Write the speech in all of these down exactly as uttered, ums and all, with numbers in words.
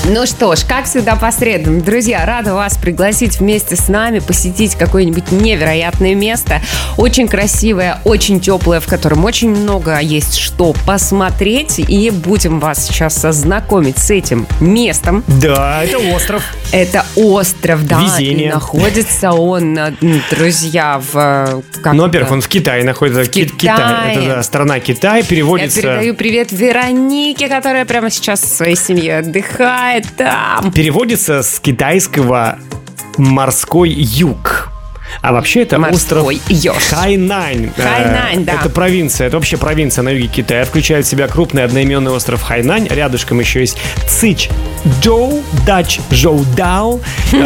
Ну что ж, как всегда по средам, друзья, рада вас пригласить вместе с нами посетить какое-нибудь невероятное место. Очень красивое, очень теплое, в котором очень много есть что посмотреть. И будем вас сейчас знакомить с этим местом. Да, это остров. Это остров, да. Везение. И находится он, друзья, в... Как ну, во-первых, он в Китае находится. В Китае. Китай. Это да, страна Китай, переводится... Я передаю привет Веронике, которая прямо сейчас со своей семьей отдыхает там. Переводится с китайского «морской юг». А вообще это Морской остров ёж. Хайнань. Хайнань, да. Это провинция, это вообще провинция на юге Китая. Включает в себя крупный одноименный остров Хайнань. Рядышком еще есть Цзичжоу, Дачжоудао,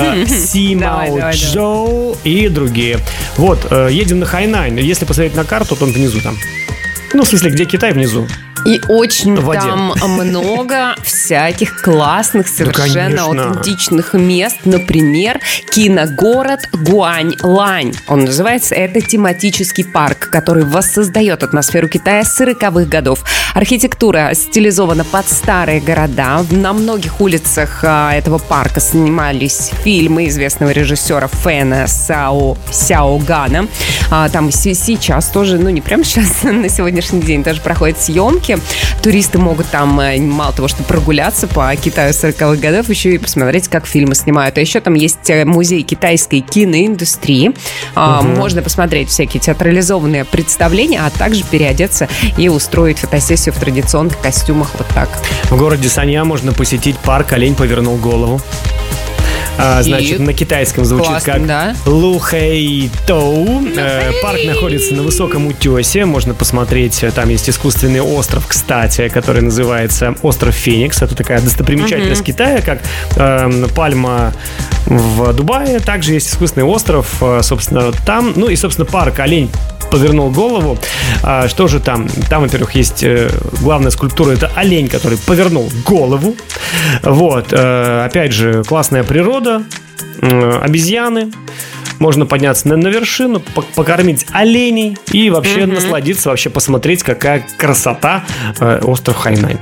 Симаочжоу и другие. Вот, едем на Хайнань. Если посмотреть на карту, то он внизу там. Ну, в смысле, где Китай, внизу. И очень там много всяких классных, совершенно да, аутентичных мест. Например, киногород Гуаньлань. Он называется, это тематический парк, который воссоздает атмосферу Китая сороковых годов. Архитектура стилизована под старые города. На многих улицах этого парка снимались фильмы известного режиссера Фэна Сяо, Сяогана. Там сейчас тоже, ну не прямо сейчас, на сегодняшний день тоже проходят съемки. Туристы могут там мало того, что прогуляться по Китаю сороковых годов, еще и посмотреть, как фильмы снимают. А еще там есть музей китайской киноиндустрии. Угу. Можно посмотреть всякие театрализованные представления, а также переодеться и устроить фотосессию в традиционных костюмах вот так. В городе Санья можно посетить парк «Олень повернул голову». А, значит, на китайском звучит классно, как да? Лухэйтоу. Э, парк находится на высоком утесе. Можно посмотреть, там есть искусственный остров, кстати, который называется остров Феникс. Это такая достопримечательность mm-hmm. Китая, как э, пальма в Дубае. Также есть искусственный остров, э, собственно, там. Ну и, собственно, парк «Олень повернул голову». А, что же там? Там, во-первых, есть э, главная скульптура. Это олень, который повернул голову. Вот. Э, опять же, классная природа. Э, обезьяны. Можно подняться на, на вершину, покормить оленей и вообще mm-hmm. насладиться, вообще посмотреть, какая красота э, остров Хайнань.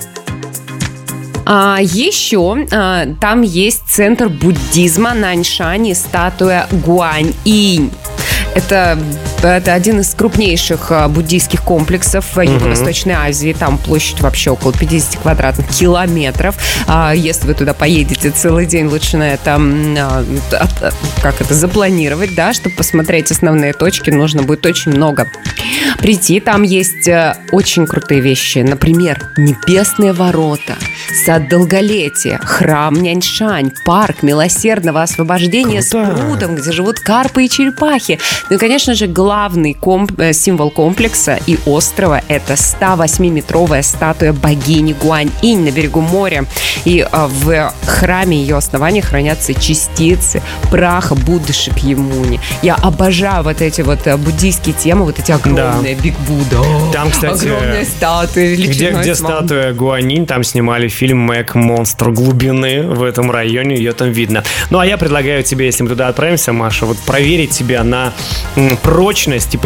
А, еще а, там есть центр буддизма Наньшань и статуя Гуань-инь. Это, это один из крупнейших буддийских комплексов в uh-huh. Юго-Восточной Азии. Там площадь вообще около пятьдесят квадратных километров. А, если вы туда поедете целый день, лучше на это, а, как это запланировать, да, чтобы посмотреть основные точки, нужно будет очень много прийти. Там есть очень крутые вещи. Например, Небесные ворота, Сад Долголетия, храм Няньшань, парк милосердного освобождения Круто. С прудом, где живут карпы и черепахи. Ну и, конечно же, главный комп- символ комплекса и острова – это сто восьмиметровая статуя богини Гуань-инь на берегу моря. И а, в храме ее основания хранятся частицы праха Будды Шакьямуни. Я обожаю вот эти вот буддийские темы, вот эти огромные да. Биг Будда. Там, кстати, огромные статуи. Где, где статуя Гуань-инь, там снимали фильм «Мэг. Монстр глубины». В этом районе ее там видно. Ну, а я предлагаю тебе, если мы туда отправимся, Маша, вот проверить тебя на прочность и